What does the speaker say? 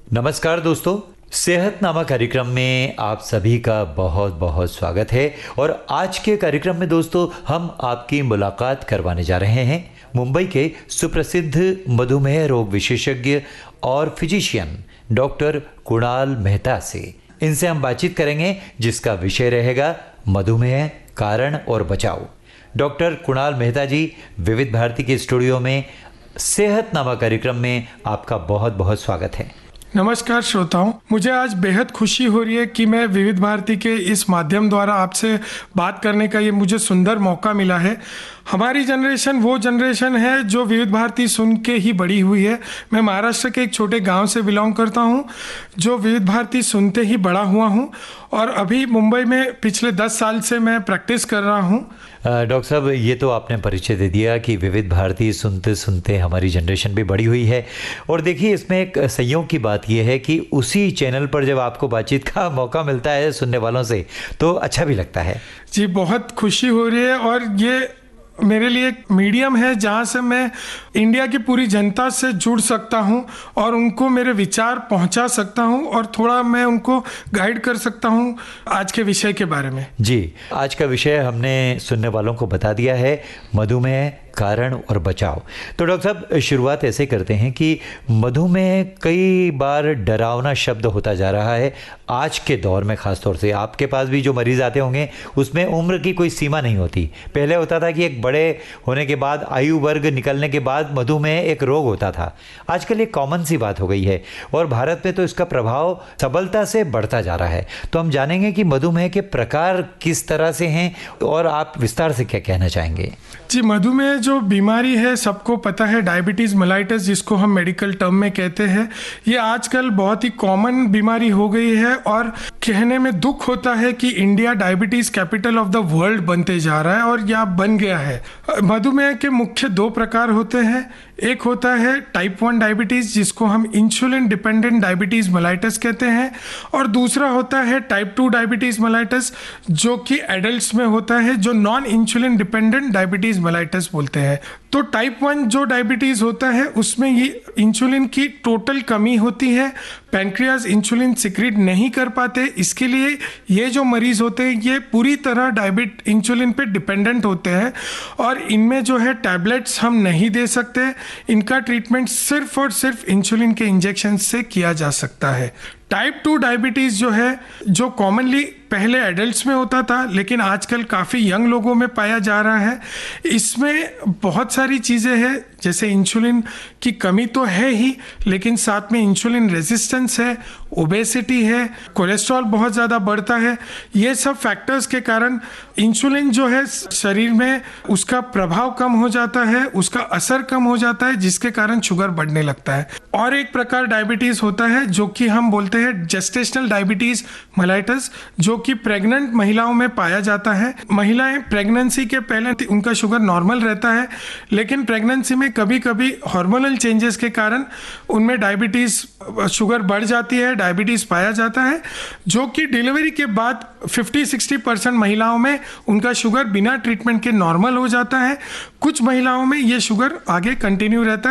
नमस्कार दोस्तों, सेहतनामा कार्यक्रम में आप सभी का बहुत बहुत स्वागत है। और आज के कार्यक्रम में दोस्तों हम आपकी मुलाकात करवाने जा रहे हैं मुंबई के सुप्रसिद्ध मधुमेह रोग विशेषज्ञ और फिजिशियन डॉक्टर कुणाल मेहता से। इनसे हम बातचीत करेंगे जिसका विषय रहेगा मधुमेह, कारण और बचाव। डॉक्टर कुणाल मेहता जी, विविध भारती के स्टूडियो में सेहतनामा कार्यक्रम में आपका बहुत बहुत स्वागत है। नमस्कार श्रोताओं, मुझे आज बेहद खुशी हो रही है कि मैं विविध भारती के इस माध्यम द्वारा आपसे बात करने का ये मुझे सुंदर मौका मिला है। हमारी जनरेशन वो जनरेशन है जो विविध भारती सुन के ही बड़ी हुई है। मैं महाराष्ट्र के एक छोटे गांव से बिलोंग करता हूं, जो विविध भारती सुनते ही बड़ा हुआ हूं और अभी मुंबई में पिछले 10 साल से मैं प्रैक्टिस कर रहा हूं। डॉक्टर साहब, ये तो आपने परिचय दे दिया कि विविध भारती सुनते सुनते हमारी जनरेशन भी बड़ी हुई है। और देखिए, इसमें एक संयोग की बात यह है कि उसी चैनल पर जब आपको बातचीत का मौका मिलता है सुनने वालों से, तो अच्छा भी लगता है। जी, बहुत खुशी हो रही है और ये मेरे लिए एक मीडियम है जहाँ से मैं इंडिया की पूरी जनता से जुड़ सकता हूँ और उनको मेरे विचार पहुँचा सकता हूँ और थोड़ा मैं उनको गाइड कर सकता हूँ आज के विषय के बारे में। जी, आज का विषय हमने सुनने वालों को बता दिया है, मधुमेह, कारण और बचाव। तो डॉक्टर साहब, शुरुआत ऐसे करते हैं कि मधुमेह कई बार डरावना शब्द होता जा रहा है आज के दौर में। ख़ास तौर से आपके पास भी जो मरीज़ आते होंगे उसमें उम्र की कोई सीमा नहीं होती। पहले होता था कि एक बड़े होने के बाद, आयु वर्ग निकलने के बाद मधुमेह एक रोग होता था। आजकल एक कॉमन सी बात हो गई है और भारत में तो इसका प्रभाव सबलता से बढ़ता जा रहा है। तो हम जानेंगे कि मधुमेह के प्रकार किस तरह से हैं और आप विस्तार से क्या कहना चाहेंगे। जी, मधुमेह जो बीमारी है सबको पता है, डायबिटीज़ मेलाइटस जिसको हम मेडिकल टर्म में कहते हैं, ये आजकल बहुत ही कॉमन बीमारी हो गई है और कहने में दुख होता है कि India diabetes capital of the world बनते जा रहा है और यह बन गया है। मधुमेह के मुख्य 2 प्रकार होते हैं। एक होता है टाइप 1 डायबिटीज़ जिसको हम इंसुलिन डिपेंडेंट डायबिटीज़ मेलाइटस कहते हैं, और दूसरा होता है टाइप 2 डायबिटीज़ मेलाइटस जो कि एडल्ट्स में होता है, जो non insulin dependent diabetes mellitus बोलते हैं। तो टाइप 1 जो डायबिटीज़ होता है उसमें ये इंसुलिन की टोटल कमी होती है, पैंक्रियाज इंसुलिन सिक्रीट नहीं कर पाते। इसके लिए ये जो मरीज़ होते हैं ये पूरी तरह इंसुलिन पे डिपेंडेंट होते हैं और इनमें जो है टैबलेट्स हम नहीं दे सकते। इनका ट्रीटमेंट सिर्फ और सिर्फ इंसुलिन के इंजेक्शन से किया जा सकता है। टाइप 2 डायबिटीज़ जो है, जो कॉमनली पहले एडल्ट्स में होता था लेकिन आजकल काफ़ी यंग लोगों में पाया जा रहा है। इसमें बहुत सारी चीज़ें हैं, जैसे इंसुलिन की कमी तो है ही, लेकिन साथ में इंसुलिन रेजिस्टेंस है, ओबेसिटी है, कोलेस्ट्रॉल बहुत ज़्यादा बढ़ता है। ये सब फैक्टर्स के कारण इंसुलिन जो है शरीर में उसका प्रभाव कम हो जाता है, उसका असर कम हो जाता है, जिसके कारण शुगर बढ़ने लगता है। और एक प्रकार डायबिटीज़ होता है जो कि हम बोलते हैं जेस्टेशनल डायबिटीज़ मेलाइटस, जो कि प्रेग्नेंट महिलाओं में पाया जाता है। महिलाएं प्रेगनेंसी के पहले उनका शुगर नॉर्मल रहता है, लेकिन प्रेगनेंसी में कभी कभी हार्मोनल चेंजेस के कारण उनमें डायबिटीज़ शुगर बढ़ जाती है, डायबिटीज़ पाया जाता है, जो कि डिलीवरी के बाद 50-60% महिलाओं में उनका शुगर बिना ट्रीटमेंट के नॉर्मल हो जाता है। कुछ महिलाओं में ये शुगर आगे कंटिन्यू रहता है।